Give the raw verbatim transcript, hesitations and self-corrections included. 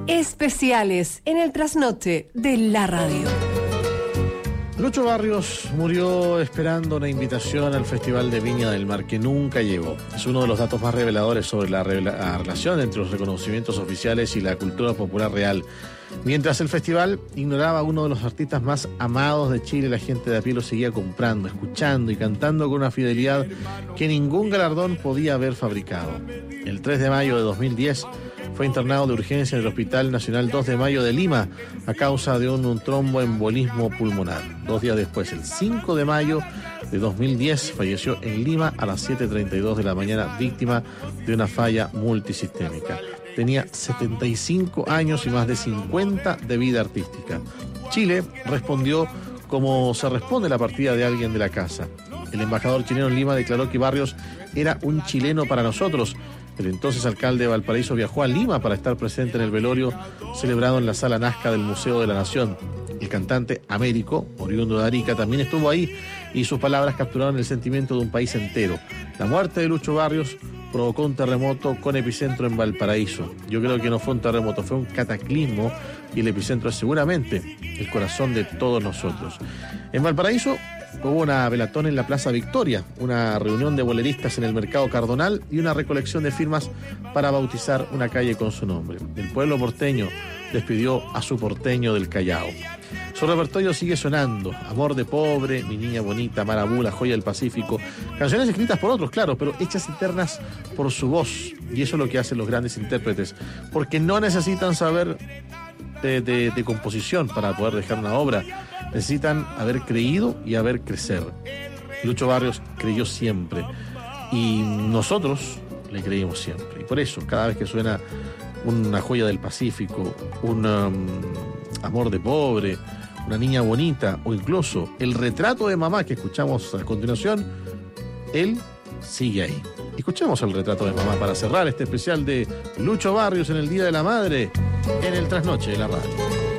Especiales en el trasnoche de la radio. Lucho Barrios murió esperando una invitación al Festival de Viña del Mar que nunca llegó. Es uno de los datos más reveladores sobre la, revela- la relación entre los reconocimientos oficiales y la cultura popular real. Mientras el festival ignoraba a uno de los artistas más amados de Chile, la gente de a pie lo seguía comprando, escuchando y cantando con una fidelidad que ningún galardón podía haber fabricado. El tres de mayo de dos mil diez fue internado de urgencia en el Hospital Nacional dos de Mayo de Lima a causa de un, un tromboembolismo pulmonar. Dos días después, el cinco de mayo de dos mil diez, falleció en Lima a las siete treinta y dos de la mañana, víctima de una falla multisistémica. Tenía setenta y cinco años y más de cincuenta de vida artística. Chile respondió como se responde a la partida de alguien de la casa. El embajador chileno en Lima declaró que Barrios era un chileno para nosotros. El entonces alcalde de Valparaíso viajó a Lima para estar presente en el velorio celebrado en la Sala Nazca del Museo de la Nación. El cantante Américo, oriundo de Arica, también estuvo ahí y sus palabras capturaron el sentimiento de un país entero. La muerte de Lucho Barrios provocó un terremoto con epicentro en Valparaíso. Yo creo que no fue un terremoto, fue un cataclismo y el epicentro es seguramente el corazón de todos nosotros. En Valparaíso hubo una velatón en la Plaza Victoria, una reunión de boleristas en el Mercado Cardonal y una recolección de firmas para bautizar una calle con su nombre. El pueblo porteño despidió a su porteño del Callao. Su repertorio sigue sonando: Amor de Pobre, Mi Niña Bonita, Marabú, La Joya del Pacífico. Canciones escritas por otros, claro, pero hechas eternas por su voz. Y eso es lo que hacen los grandes intérpretes, porque no necesitan saber de, de, de composición para poder dejar una obra. Necesitan haber creído y haber crecer. Lucho Barrios creyó siempre y nosotros le creímos siempre. Y por eso, cada vez que suena Una Joya del Pacífico, un um, Amor de Pobre, Una Niña Bonita o incluso El Retrato de Mamá que escuchamos a continuación, él sigue ahí. Escuchemos El Retrato de Mamá para cerrar este especial de Lucho Barrios en el Día de la Madre en el Trasnoche de la Radio.